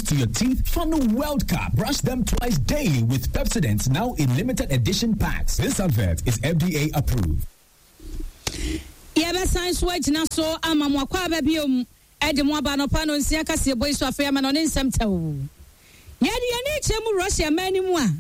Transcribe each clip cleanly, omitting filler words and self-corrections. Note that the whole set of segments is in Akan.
to your teeth? Funnel World Cup. Brush them twice daily with Pepsodent, now in limited edition packs. This advert is FDA approved. Yaba science wage na so ama mwakwa babiom ede mo aba no pa no nsia kase boy so afia ma no nsem tawo. Yadi yani chemu Russia mani mu a.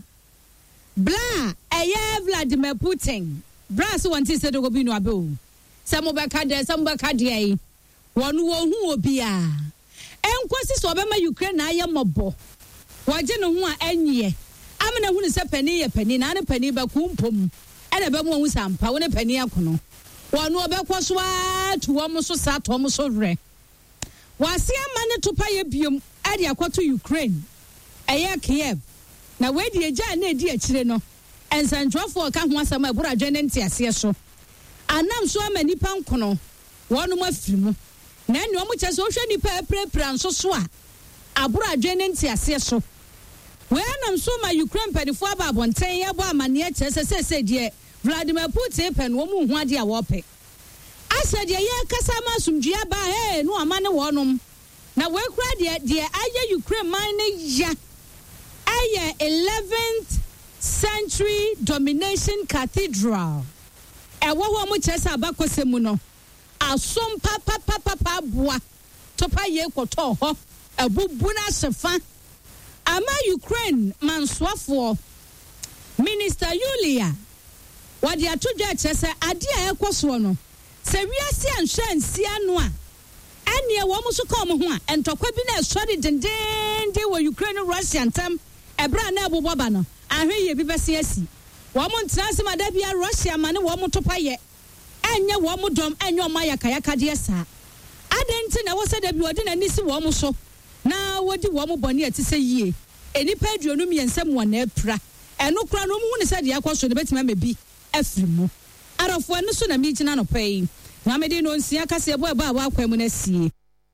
Bla eye Vladimir Putin. Bra so wanti se do bi no abe. Some beka de ai. Wonu wo hu obi a. Enkwasi so obema Ukraine na aye mobo. Waje no hu a enye. Amena hu ne se pani ye pani na ne pani ba kumpom. Ede be mo hu sampa wo ne pani akono. Wonu obekwo so a tuwo mo so sa to mo so re. Wase amane to pa ye biom ade akoto Ukraine. Eye Kiev. Na we di eja na edi akire no. Ensantrofo ka ho asama ebura adwene ntiase so. Anam so amani pa nkono. Wonu ma firimu. Na enu omu chese o hwe nipa eprepra nso so a. Abura adwene ntiase so. We anam so ma Ukraine pedifo aba abonten ye bo amane chese sese de Vladimir Putin pen wo mu hu ade a wo pe. Asa de ye kasa ma sumdua ba no amane wonum. Na we kura de aye Ukraine man ne ya. Aye 11th century domination cathedral. Ewo wo mu chese abakose mu no. Asom papa boa. Topa ye koto ho. Ebubu na sefa. Ama Ukraine manswafo. Minister Yulia. Wadi atudwa chese ade a ekoso no. Se wiase anhwa nsia no a. Ane wo mu so kom ho a entokwa bi na esori dendende wo Ukraine Russia ntam. Ebra na ebobo ba no. Ahwe ye bi bese asi. Wo mu ntrase mada bia Russia mane wo mu topa ye. Enye wo mu dom enye o mayaka de sa. Adenti na wo se da bi odi na nisi wo mu so. Na wodi wo mu bone atise yie. Enipa aduonu miensam wo na apra. Eno kra no mu hu ne se de akoso de betima mebi afrimu. Arofo eno so na mi gina no pai. Na me de no nsia kase ebo eba wa kwam na sie.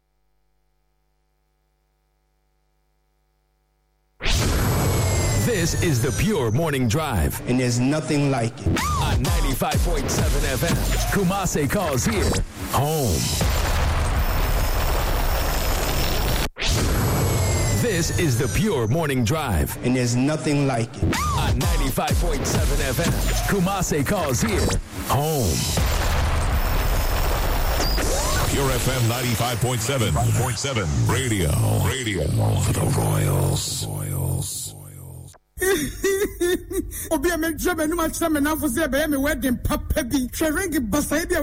This is the Pure Morning Drive. And there's nothing like it. On 95.7 FM, Kumase calls here home. This is the Pure Morning Drive. And there's nothing like it. On 95.7 FM, Kumase calls here home. Pure FM 95.7. Radio for the Royals. Obi a me drum no ma chama na for say be me wedding papa bi. Hwe ring basa